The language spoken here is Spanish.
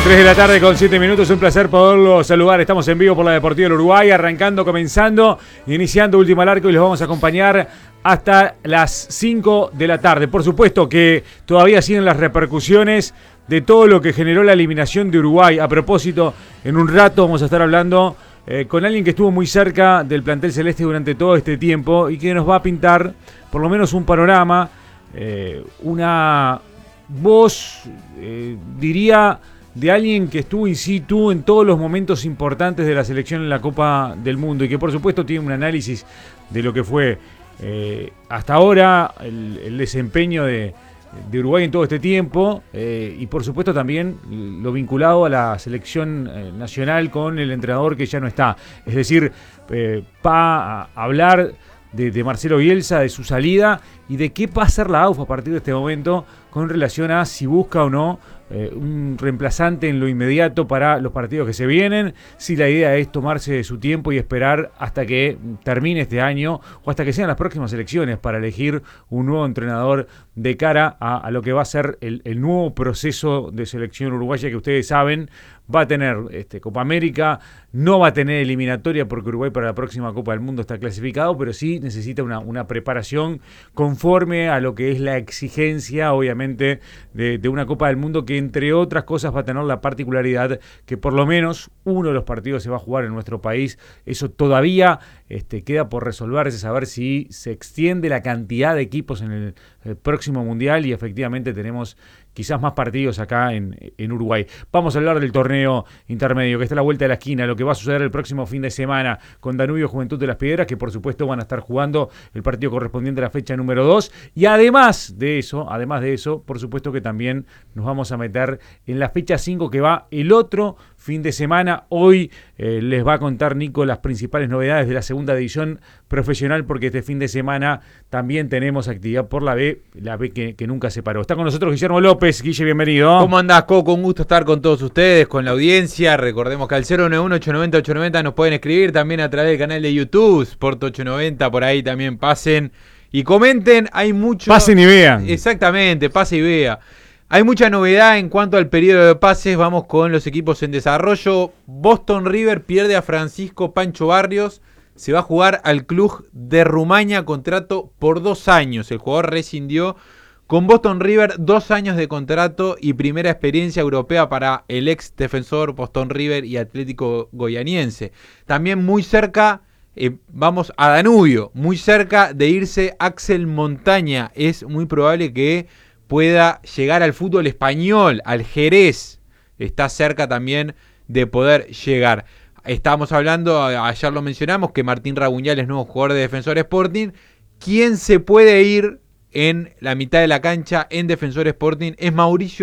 3 de la tarde con 7 minutos, un placer poderlo saludar. Estamos en vivo por la Deportiva del Uruguay, arrancando, comenzando, iniciando Último al Arco y los vamos a acompañar hasta las 5 de la tarde. Por supuesto que todavía siguen las repercusiones de todo lo que generó la eliminación de Uruguay. A propósito, en un rato vamos a estar hablando con alguien que estuvo muy cerca del plantel celeste durante todo este tiempo y que nos va a pintar por lo menos un panorama, una voz, diría, de alguien que estuvo in situ en todos los momentos importantes de la selección en la Copa del Mundo y que por supuesto tiene un análisis de lo que fue hasta ahora el desempeño de Uruguay en todo este tiempo y por supuesto también lo vinculado a la selección nacional con el entrenador que ya no está. Es decir, va a hablar de Marcelo Bielsa, de su salida y de qué va a hacer la AUF a partir de este momento con relación a si busca o no un reemplazante en lo inmediato para los partidos que se vienen, si la idea es tomarse su tiempo y esperar hasta que termine este año o hasta que sean las próximas elecciones para elegir un nuevo entrenador de cara a lo que va a ser el nuevo proceso de selección uruguaya que ustedes saben va a tener Copa América, no va a tener eliminatoria porque Uruguay para la próxima Copa del Mundo está clasificado, pero sí necesita una preparación conforme a lo que es la exigencia, obviamente, de una Copa del Mundo que, entre otras cosas, va a tener la particularidad que por lo menos uno de los partidos se va a jugar en nuestro país. Eso todavía queda por resolverse, saber si se extiende la cantidad de equipos en el próximo Mundial y efectivamente tenemos quizás más partidos acá en Uruguay. Vamos a hablar del torneo intermedio, que está a la vuelta de la esquina, lo que va a suceder el próximo fin de semana con Danubio Juventud de las Piedras, que por supuesto van a estar jugando el partido correspondiente a la fecha número 2. Y además de eso, por supuesto que también nos vamos a meter en la fecha 5, que va el otro fin de semana. Hoy les va a contar Nico las principales novedades de la segunda división profesional, porque este fin de semana también tenemos actividad por la B que nunca se paró. Está con nosotros Guillermo López. Guille, bienvenido. ¿Cómo andás, Coco? Un gusto estar con todos ustedes, con la audiencia. Recordemos que al 091-890-890 nos pueden escribir también a través del canal de YouTube, Sport 890, por ahí también pasen y comenten. Hay mucho... Pasen y vean. Exactamente, pase y vea. Hay mucha novedad en cuanto al periodo de pases. Vamos con los equipos en desarrollo. Boston River pierde a Francisco Pancho Barrios. Se va a jugar al club de Rumania, contrato por 2 años. El jugador rescindió con Boston River, 2 años de contrato y primera experiencia europea para el ex defensor Boston River y Atlético Goianiense. También muy cerca, vamos a Danubio, muy cerca de irse Axel Montaña. Es muy probable que pueda llegar al fútbol español, al Jerez. Está cerca también de poder llegar. Estábamos hablando, ayer lo mencionamos, que Martín Raguñal es nuevo jugador de Defensor Sporting. ¿Quién se puede ir en la mitad de la cancha en Defensor Sporting? Es Mauricio